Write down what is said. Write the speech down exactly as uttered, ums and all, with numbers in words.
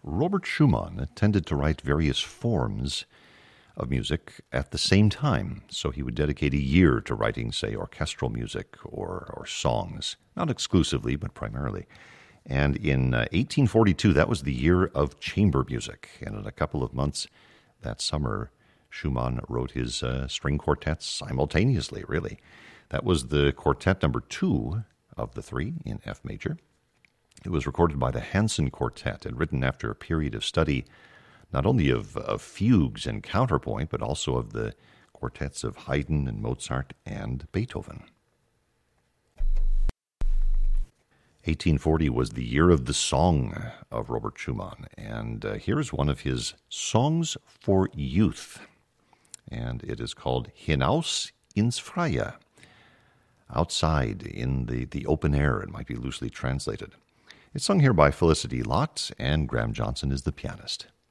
Robert Schumann tended to write various forms of music at the same time. So he would dedicate a year to writing, say, orchestral music or, or songs, not exclusively, but primarily. And in uh, eighteen forty-two, that was the year of chamber music. And in a couple of months that summer, Schumann wrote his uh, string quartets simultaneously, really. That was the quartet number two of the three in F major. It was recorded by the Hansen Quartet and written after a period of study not only of, of fugues and counterpoint, but also of the quartets of Haydn and Mozart and Beethoven. eighteen forty was the year of the song of Robert Schumann, and uh, here's one of his songs for youth, and it is called Hinaus ins Freie, outside in the, the open air, it might be loosely translated. It's sung here by Felicity Lott, and Graham Johnson is the pianist.